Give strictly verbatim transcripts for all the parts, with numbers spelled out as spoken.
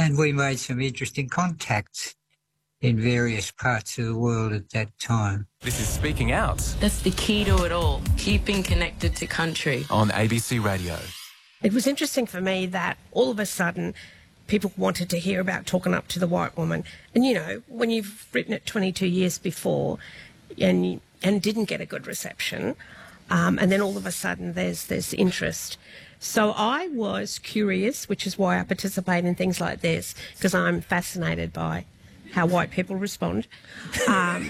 And we made some interesting contacts in various parts of the world at that time. This is Speaking Out. That's the key to it all, keeping connected to country. On A B C Radio. It was interesting for me that all of a sudden people wanted to hear about talking up to the white woman. And, you know, when you've written it twenty-two years before and and didn't get a good reception, um, and then all of a sudden there's there's interest. So I was curious, which is why I participate in things like this, because I'm fascinated by how white people respond. Um,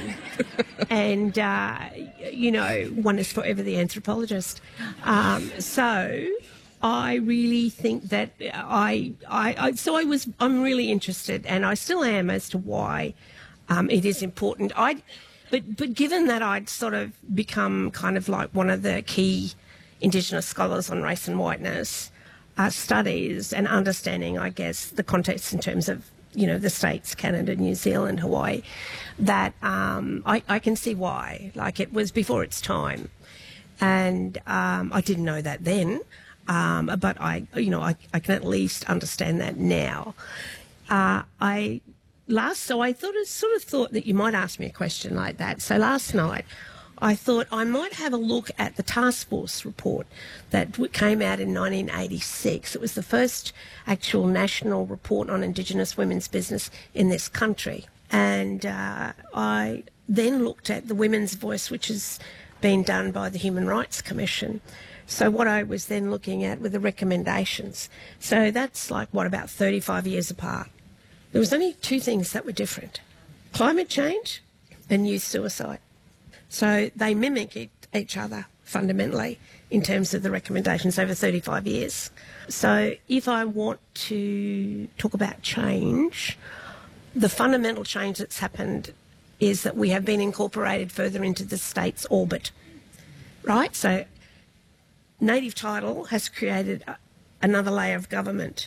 and, uh, you know, one is forever the anthropologist. Um, so I really think that I, I, I, so I was, I'm really interested, and I still am, as to why um, it is important. I, but, but given that I'd sort of become kind of like one of the key Indigenous scholars on race and whiteness uh, studies and understanding, I guess, the context in terms of, you know, the states, Canada, New Zealand, Hawaii, that um, I, I can see why. Like, it was before its time. And um, I didn't know that then, um, but I, you know, I, I can at least understand that now. Uh, I last, so I thought, sort of thought that you might ask me a question like that. So last night, I thought I might have a look at the task force report that came out in nineteen eighty-six. It was the first actual national report on Indigenous women's business in this country. And uh, I then looked at the Women's Voice, which has been done by the Human Rights Commission. So what I was then looking at were the recommendations. So that's like, what, about thirty-five years apart. There was only two things that were different: climate change and youth suicide. So they mimic it, each other fundamentally in terms of the recommendations over thirty-five years. So if I want to talk about change, the fundamental change that's happened is that we have been incorporated further into the state's orbit, right? So native title has created another layer of government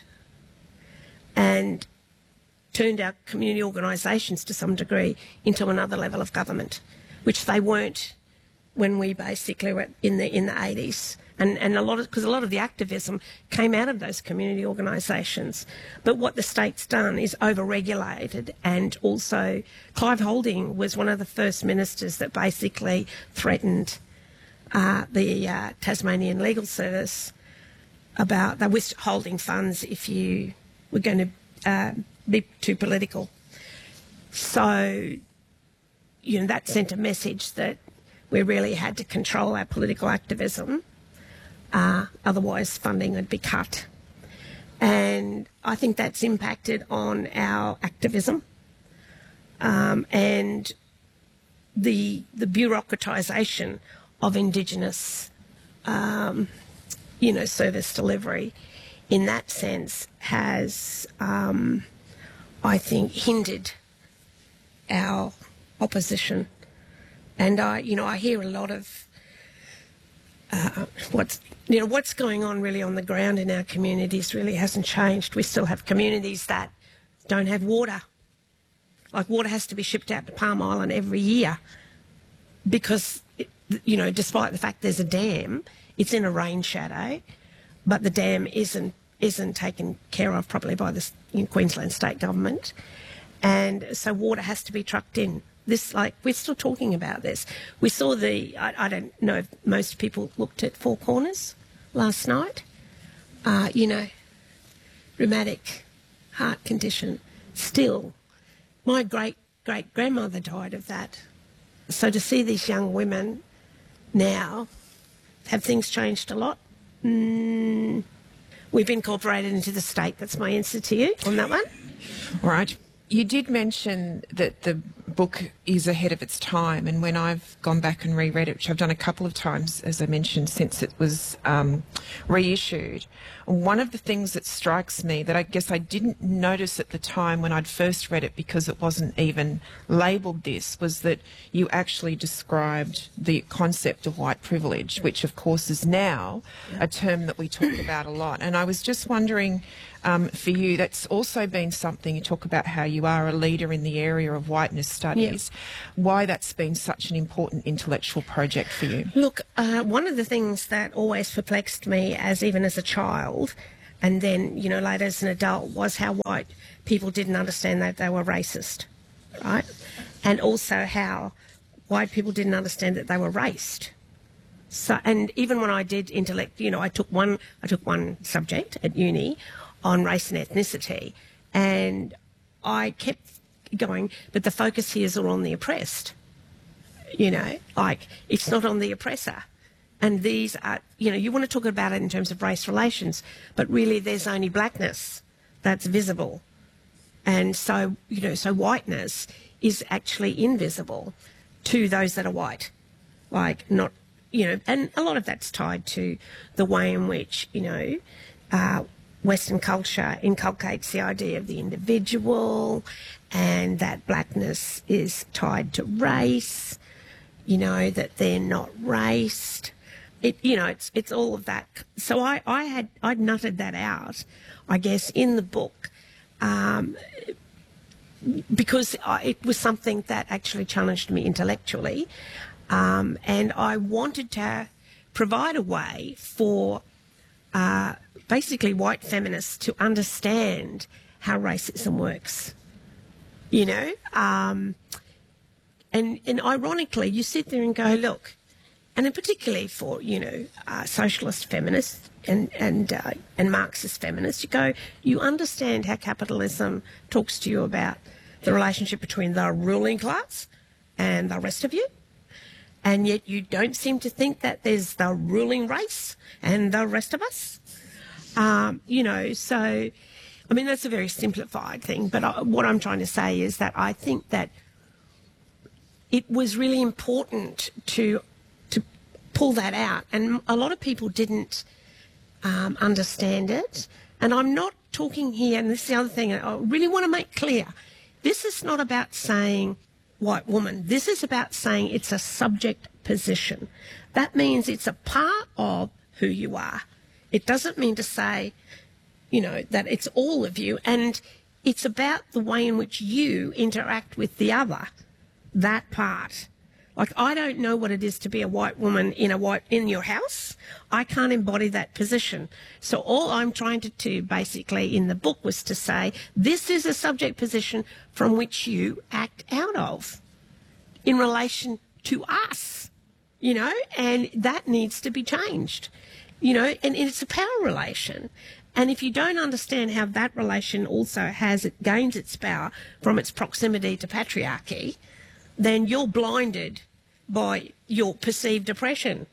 and turned our community organisations to some degree into another level of government, which they weren't when we basically were in the in the eighties, and and a lot of because a lot of the activism came out of those community organisations. But what the state's done is over-regulated, and also Clive Holding was one of the first ministers that basically threatened uh, the uh, Tasmanian Legal Service about they withholding funds if you were going to uh, be too political. So, you know, that sent a message that we really had to control our political activism, uh, otherwise funding would be cut. And I think that's impacted on our activism um, and the the bureaucratisation of Indigenous, um, you know, service delivery in that sense has, um, I think, hindered our opposition. And I, you know, I hear a lot of uh, what's, you know, what's going on really on the ground in our communities really hasn't changed. We still have communities that don't have water. Like, water has to be shipped out to Palm Island every year because, it, you know, despite the fact there's a dam, it's in a rain shadow, but the dam isn't isn't taken care of properly by the you know, Queensland state government, and so water has to be trucked in. This, like, we're still talking about this. We saw the, I, I don't know if most people looked at Four Corners last night. Uh, you know, rheumatic heart condition. Still, my great-great-grandmother died of that. So to see these young women now, have things changed a lot? Mm, we've incorporated into the state. That's my answer to you on that one. All right. You did mention that the book is ahead of its time, and when I've gone back and reread it, which I've done a couple of times, as I mentioned, since it was um, reissued, one of the things that strikes me that I guess I didn't notice at the time when I'd first read it because it wasn't even labelled this, was that you actually described the concept of white privilege, which of course is now a term that we talk about a lot. And I was just wondering, Um, for you, that's also been something, you talk about how you are a leader in the area of whiteness studies, yep. Why that's been such an important intellectual project for you? Look, uh, one of the things that always perplexed me, as even as a child, and then, you know, later as an adult, was how white people didn't understand that they were racist, right? And also how white people didn't understand that they were raced. So, and even when I did intellect, you know, I took one, I took one subject at uni on race and ethnicity, and I kept going, but the focus here is all on the oppressed. You know, like, it's not on the oppressor. And these are, you know, you want to talk about it in terms of race relations, but really there's only blackness that's visible. And so, you know, so whiteness is actually invisible to those that are white. Like, not, you know, and a lot of that's tied to the way in which, you know, uh, Western culture inculcates the idea of the individual, and that blackness is tied to race, you know, that they're not raced. It, you know, it's it's all of that. So I, I had, I'd nutted that out, I guess, in the book, um, because I, it was something that actually challenged me intellectually. Um, and I wanted to provide a way for uh, basically white feminists to understand how racism works, you know. Um, and, and ironically, you sit there and go, look, and in particularly for, you know, uh, socialist feminists and, and, uh, and Marxist feminists, you go, you understand how capitalism talks to you about the relationship between the ruling class and the rest of you. And yet you don't seem to think that there's the ruling race and the rest of us. Um, you know, so, I mean, that's a very simplified thing. But I, what I'm trying to say is that I think that it was really important to to pull that out. And a lot of people didn't um, understand it. And I'm not talking here, and this is the other thing I really want to make clear. This is not about saying white woman. This is about saying it's a subject position. That means it's a part of who you are. It doesn't mean to say, you know, that it's all of you. And it's about the way in which you interact with the other, that part. Like, I don't know what it is to be a white woman in a white in your house. I can't embody that position. So all I'm trying to do basically in the book was to say, this is a subject position from which you act out of in relation to us, you know, and that needs to be changed, you know, and it's a power relation. And if you don't understand how that relation also has, it gains its power from its proximity to patriarchy, then you're blinded by your perceived oppression.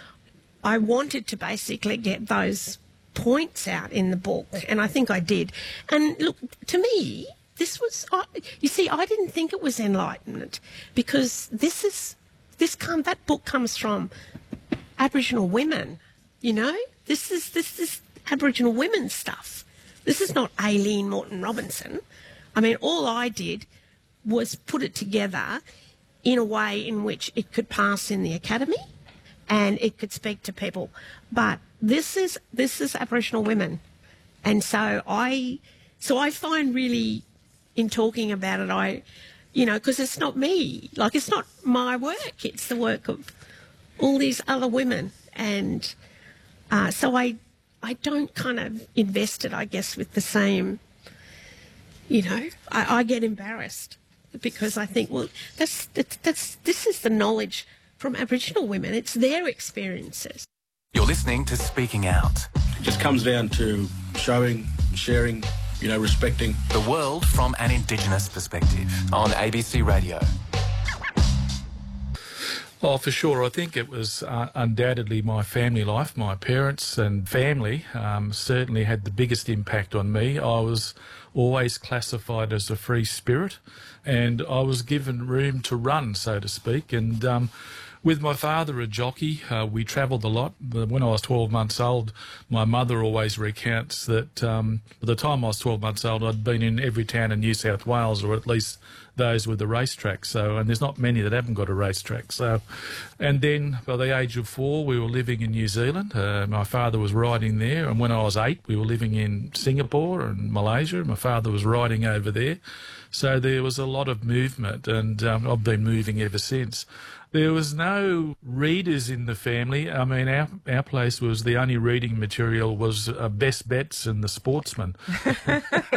I wanted to basically get those points out in the book, and I think I did. And look, to me, this was, you see, I didn't think it was enlightenment, because this is, this come, that book comes from Aboriginal women, you know? This is, this is Aboriginal women's stuff. This is not Aileen Morton Robinson. I mean, all I did was put it together in a way in which it could pass in the academy and it could speak to people. But this is this is Aboriginal women. And so I so I find really, in talking about it, I, you know, because it's not me. Like, it's not my work. It's the work of all these other women. And uh, so I, I don't kind of invest it, I guess, with the same, you know, I, I get embarrassed. Because I think, well, that's, that's that's this is the knowledge from Aboriginal women. It's their experiences. You're listening to Speaking Out. It just comes down to showing, sharing, you know, respecting. The world from an Indigenous perspective on A B C Radio. Oh, for sure. I think it was uh, undoubtedly my family life. My parents and family um, certainly had the biggest impact on me. I was always classified as a free spirit, and I was given room to run, so to speak. And um, with my father, a jockey, uh, we travelled a lot. When I was twelve months old, my mother always recounts that um, by the time I was twelve months old, I'd been in every town in New South Wales, or at least those with the racetrack. So, and there's not many that haven't got a racetrack. So, and then by the age of four, we were living in New Zealand. Uh, my father was riding there, and when I was eight, we were living in Singapore and Malaysia. My father was riding over there. So there was a lot of movement, and um, I've been moving ever since. There was no readers in the family. I mean, our our place was the only reading material was uh, Best Bets and The Sportsman.